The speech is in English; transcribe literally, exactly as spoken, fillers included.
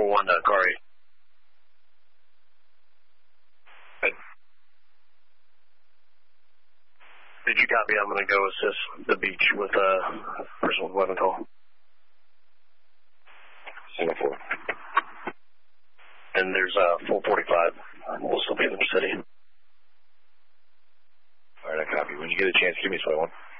four one, uh, car eight. Did you copy? I'm going to go assist the beach with a uh, person with weapon call. seven four. And there's uh, four forty-five. We'll still be in the city. All right, I copy. When you get a chance, give me a one.